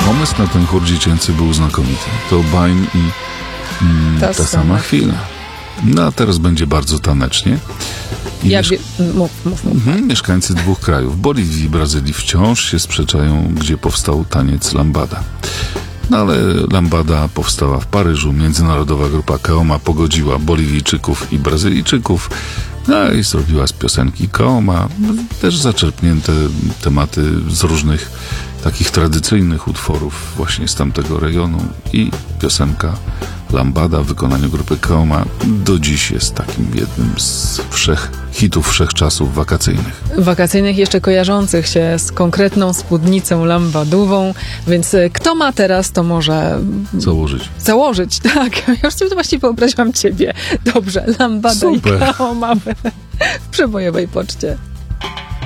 Pomysł na ten chór dziecięcy był znakomity. To Baim i ta sama chwila. No a teraz będzie bardzo tanecznie. I mów. Mieszkańcy dwóch krajów, Boliwii i Brazylii, wciąż się sprzeczają, gdzie powstał taniec lambada. No ale lambada powstała w Paryżu. Międzynarodowa grupa Keoma pogodziła Boliwijczyków i Brazylijczyków. No i zrobiła z piosenki Keoma też zaczerpnięte tematy z różnych takich tradycyjnych utworów właśnie z tamtego rejonu. I piosenka Lambada w wykonaniu grupy Keoma do dziś jest takim jednym z hitów wszechczasów wakacyjnych. Wakacyjnych, jeszcze kojarzących się z konkretną spódnicą lambadową, więc kto ma teraz, to może założyć, tak. Ja już sobie to właśnie wyobraziłam ciebie. Dobrze, Lambada i Keoma w przebojowej poczcie.